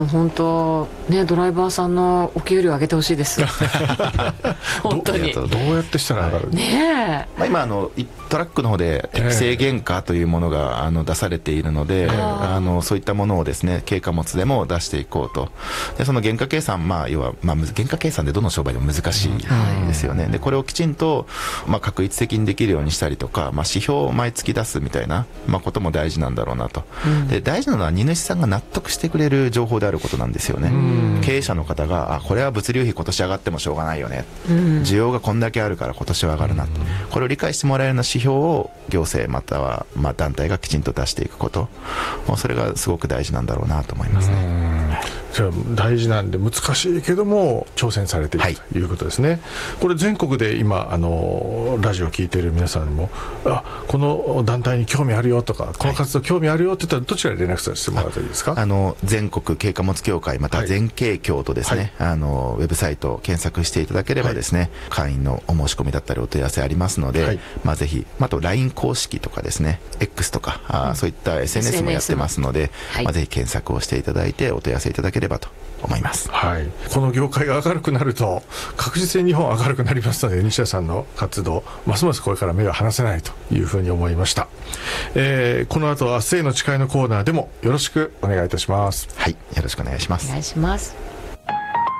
本当ね、ドライバーさんのお給料上げてほしいです本当にどうやってしたら上がるねえ、 今トラックの方で適正原価というものが出されているので、そういったものをですね、軽貨物でも出していこうと。でその原価計算、要は、原価計算でどの商売でも難しいですよね。でこれをきちんと、確率的にできるようにしたりとか、指標を毎月出すみたいな、ことも大事なんだろうなと。で大事なのは荷主さんが納得してくれる情報であることなんですよね。経営者の方がこれは物流費今年上がってもしょうがないよね、需要がこんだけあるから今年は上がるな、これを理解してもらえるような指標を行政または団体がきちんと出していくこと、それがすごく大事なんだろうなと思いますね。 じゃあ大事なんで難しいけども挑戦されているということですね。これ全国で今ラジオを聞いている皆さんもこの団体に興味あるよとか、この活動興味あるよって言ったらどちらに連絡してもらうといいですか？ 全国軽貨物協会また全軽協とですね、ウェブサイトを検索していただければですね、会員のお申し込みだったりお問い合わせありますので、ぜひ、あと LINE 公式とかですね、X とかそういった SNS もやってますので、ぜひ検索をしていただいてお問い合わせいただければと思います。 この業界が明るくなると確実に日本は明るくなりますので、西田さんの活動ますますこれから目が離せないというふうに思いました。この後は明日への誓いのコーナーでもよろしくお願いいたします。 よろしくお願いします。 お願いします。